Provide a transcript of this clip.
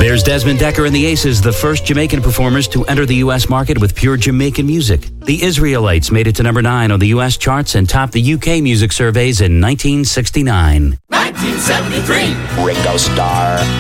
There's Desmond Decker and the Aces, the first Jamaican performers to enter the U.S. market with pure Jamaican music. The Israelites made it to number 9 on the U.S. charts and topped the UK music surveys in 1969. 1973. Ringo Starr.